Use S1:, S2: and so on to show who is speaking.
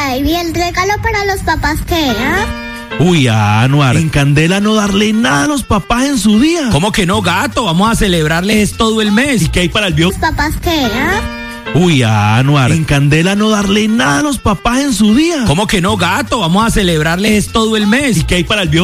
S1: ¿y el regalo para los papás qué,
S2: Uy, Anuar, en Candela no darle nada a los papás en su día.
S3: ¿Cómo que no, gato? Vamos a celebrarles todo el mes.
S2: ¿Y qué hay para el viejo?
S1: ¿Los papás qué,
S2: Uy, Anuar, en Candela no darle nada a los papás en su día.
S3: ¿Cómo que no, gato? Vamos a celebrarles todo el mes.
S2: ¿Y qué hay para el viejo?